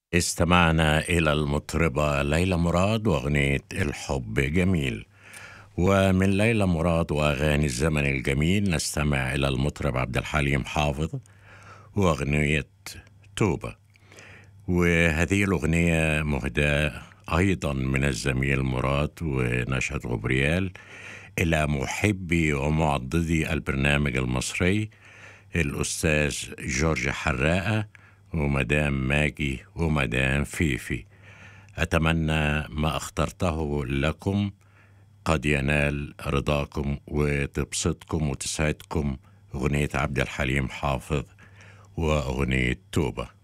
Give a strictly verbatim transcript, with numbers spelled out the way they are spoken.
استمعنا إلى المطربة ليلى مراد وأغنية الحب جميل. ومن ليلى مراد وأغاني الزمن الجميل نستمع إلى المطرب عبد الحليم حافظ وأغنية توبة. وهذه الأغنية مهداة أيضا من الزميل مراد ونشأة غبريال إلى محبي ومعضدي البرنامج المصري الأستاذ جورج حراقة ومدام ماجي ومدام فيفي. أتمنى ما اخترته لكم قد ينال رضاكم وتبسطكم وتسعدكم أغنية عبد الحليم حافظ وأغنية توبة.